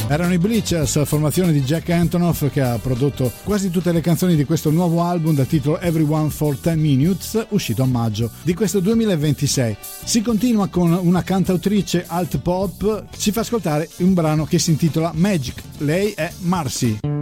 Erano i Bleachers, formazione di Jack Antonoff, che ha prodotto quasi tutte le canzoni di questo nuovo album dal titolo Everyone for 10 Minutes, uscito a maggio di questo 2026. Si continua con una cantautrice alt pop, ci fa ascoltare un brano che si intitola Magic. Lei è Marcy.